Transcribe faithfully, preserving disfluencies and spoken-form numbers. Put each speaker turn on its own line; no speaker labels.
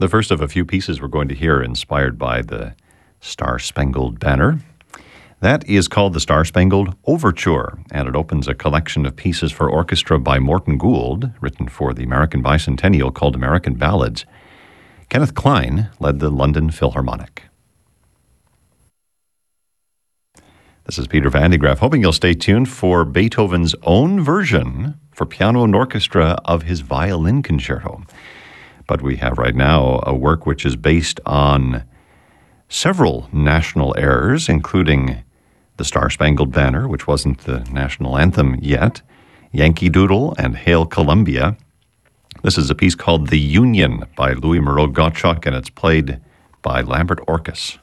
The first of a few pieces we're going to hear inspired by the Star-Spangled Banner. That is called the Star-Spangled Overture, and it opens a collection of pieces for orchestra by Morton Gould, written for the American Bicentennial, called American Ballads. Kenneth Klein led the London Philharmonic. This is Peter Van de Graaff, hoping you'll stay tuned for Beethoven's own version for piano and orchestra of his violin concerto. But we have right now a work which is based on several national airs, including the Star-Spangled Banner, which wasn't the national anthem yet, Yankee Doodle, and Hail Columbia. This is a piece called The Union by Louis Moreau Gottschalk, and it's played by Lambert Orkes.